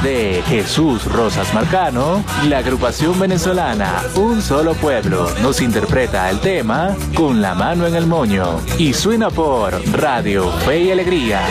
de Jesús Rosas Marcano, la agrupación venezolana Un Solo Pueblo nos interpreta el tema Con la mano en el moño y suena por Radio Fe y Alegría.